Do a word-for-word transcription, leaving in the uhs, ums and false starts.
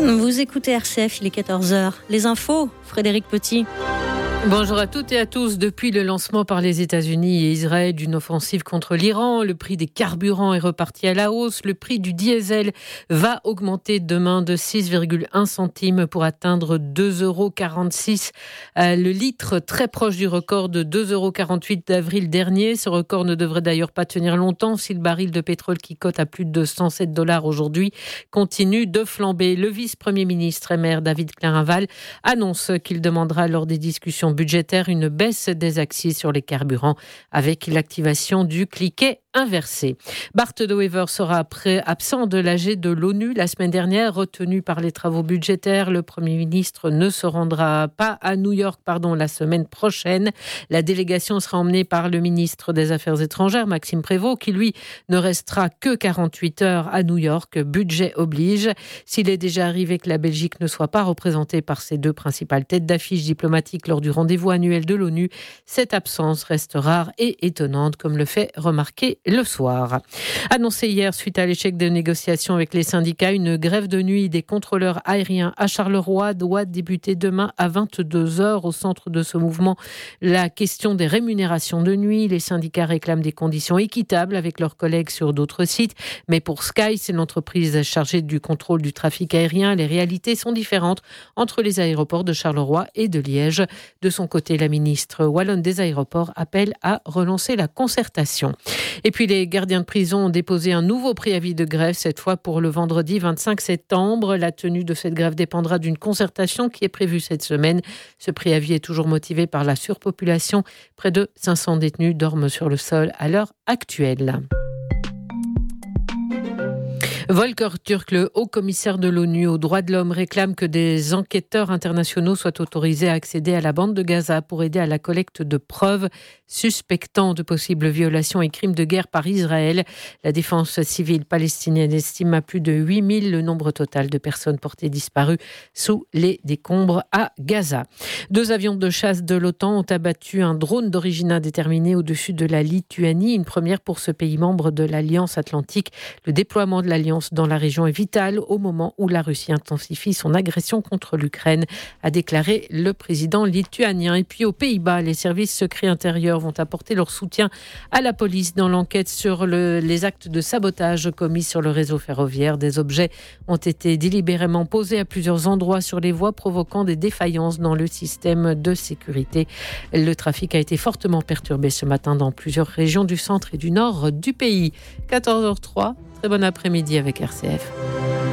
Vous écoutez R C F, il est quatorze heures. Les infos, Frédéric Petit. Bonjour à toutes et à tous. Depuis le lancement par les États-Unis et Israël d'une offensive contre l'Iran, le prix des carburants est reparti à la hausse. Le prix du diesel va augmenter demain de six virgule un centimes pour atteindre deux euros quarante-six euh, le litre, très proche du record de deux euros quarante-huit d'avril dernier. Ce record ne devrait d'ailleurs pas tenir longtemps si le baril de pétrole qui cote à plus de cent sept dollars aujourd'hui continue de flamber. Le vice-premier ministre et maire David Clarinval annonce qu'il demandera lors des discussions budgétaire une baisse des accès sur les carburants avec l'activation du cliquet inversé. Bart De Wever sera après absent de l'A G de l'ONU la semaine dernière, retenu par les travaux budgétaires. Le Premier ministre ne se rendra pas à New York pardon, la semaine prochaine. La délégation sera emmenée par le ministre des Affaires étrangères, Maxime Prévost, qui lui ne restera que quarante-huit heures à New York, budget oblige. S'il est déjà arrivé que la Belgique ne soit pas représentée par ses deux principales têtes d'affiche diplomatiques lors du rendez-vous annuel de l'ONU, cette absence reste rare et étonnante, comme le fait remarquer le soir. Annoncé hier suite à l'échec des négociations avec les syndicats, une grève de nuit des contrôleurs aériens à Charleroi doit débuter demain à vingt-deux heures. Au centre de ce mouvement, la question des rémunérations de nuit. Les syndicats réclament des conditions équitables avec leurs collègues sur d'autres sites. Mais pour Sky, c'est l'entreprise chargée du contrôle du trafic aérien. Les réalités sont différentes entre les aéroports de Charleroi et de Liège. De son côté, la ministre wallonne des aéroports appelle à relancer la concertation. Et puis les gardiens de prison ont déposé un nouveau préavis de grève, cette fois pour le vendredi vingt-cinq septembre. La tenue de cette grève dépendra d'une concertation qui est prévue cette semaine. Ce préavis est toujours motivé par la surpopulation. Près de cinq cents détenus dorment sur le sol à l'heure actuelle. Volker Türk, le haut-commissaire de l'ONU aux droits de l'homme, réclame que des enquêteurs internationaux soient autorisés à accéder à la bande de Gaza pour aider à la collecte de preuves suspectant de possibles violations et crimes de guerre par Israël. La défense civile palestinienne estime à plus de huit mille le nombre total de personnes portées disparues sous les décombres à Gaza. Deux avions de chasse de l'OTAN ont abattu un drone d'origine indéterminée au-dessus de la Lituanie, une première pour ce pays membre de l'Alliance Atlantique. Le déploiement de l'Alliance dans la région est vital au moment où la Russie intensifie son agression contre l'Ukraine, a déclaré le président lituanien. Et puis aux Pays-Bas, les services secrets intérieurs vont apporter leur soutien à la police dans l'enquête sur le, les actes de sabotage commis sur le réseau ferroviaire. Des objets ont été délibérément posés à plusieurs endroits sur les voies, provoquant des défaillances dans le système de sécurité. Le trafic a été fortement perturbé ce matin dans plusieurs régions du centre et du nord du pays. quatorze heures zéro trois. Très bon après-midi avec R C F.